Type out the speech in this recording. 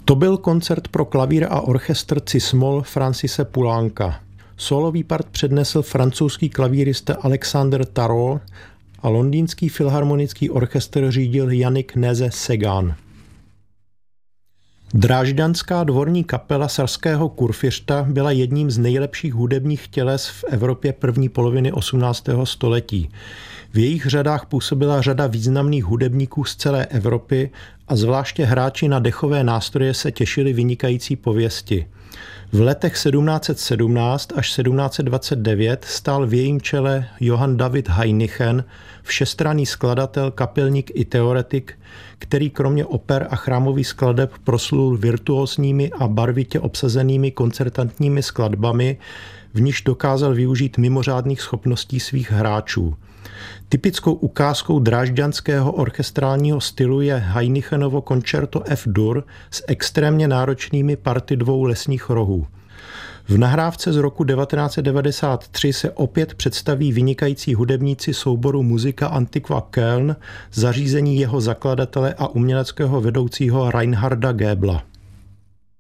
To byl koncert pro klavír a orchestr Cis-moll Francise Poulenca. Sólový part přednesl francouzský klavírista Alexandre Tarot a londýnský filharmonický orchestr řídil Yannick Nézet-Séguin. Drážďanská dvorní kapela Sarského kurfiřta byla jedním z nejlepších hudebních těles v Evropě první poloviny 18. století. V jejich řadách působila řada významných hudebníků z celé Evropy a zvláště hráči na dechové nástroje se těšili vynikající pověsti. V letech 1717 až 1729 stál v jejím čele Johann David Hainichen, všestranný skladatel, kapelník i teoretik, který kromě oper a chrámových skladeb proslul virtuózními a barvitě obsazenými koncertantními skladbami, v níž dokázal využít mimořádných schopností svých hráčů. Typickou ukázkou drážďanského orchestrálního stylu je Hainichenovo koncerto F-dur s extrémně náročnými party dvou lesních rohů. V nahrávce z roku 1993 se opět představí vynikající hudebníci souboru Musica Antiqua Köln, zařízení jeho zakladatele a uměleckého vedoucího Reinharda Goebla.